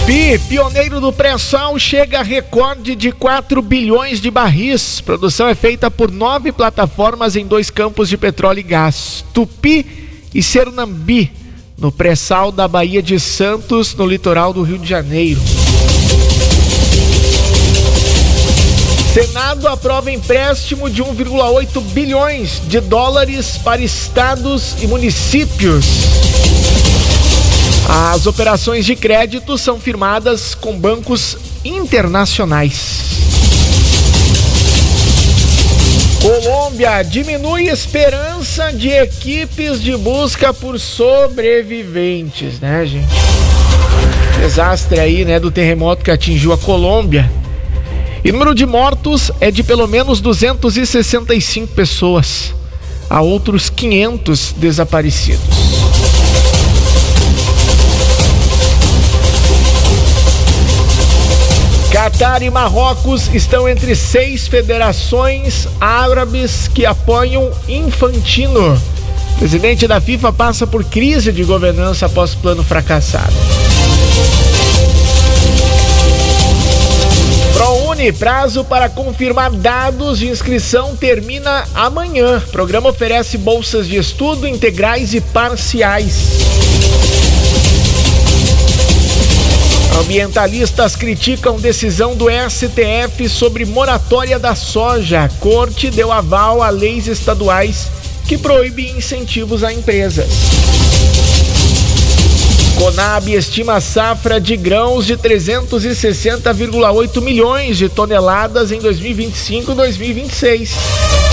Tupi, pioneiro do pré-sal, chega a recorde de 4 bilhões de barris. Produção é feita por 9 plataformas em 2 campos de petróleo e gás, Tupi e Sernambi, no pré-sal da Baía de Santos, no litoral do Rio de Janeiro. Senado aprova empréstimo de 1,8 bilhões de dólares para estados e municípios. As operações de crédito são firmadas com bancos internacionais. Colômbia diminui esperança de equipes de busca por sobreviventes, né, gente? Desastre aí, né, do terremoto que atingiu a Colômbia. E o número de mortos é de pelo menos 265 pessoas. Há outros 500 desaparecidos. Catar e Marrocos estão entre 6 federações árabes que apoiam Infantino. O presidente da FIFA passa por crise de governança após plano fracassado. ProUni, prazo para confirmar dados de inscrição termina amanhã. O programa oferece bolsas de estudo integrais e parciais. Ambientalistas criticam decisão do STF sobre moratória da soja. A corte deu aval a leis estaduais que proíbem incentivos a empresas. Conab estima a safra de grãos de 360,8 milhões de toneladas em 2025 e 2026.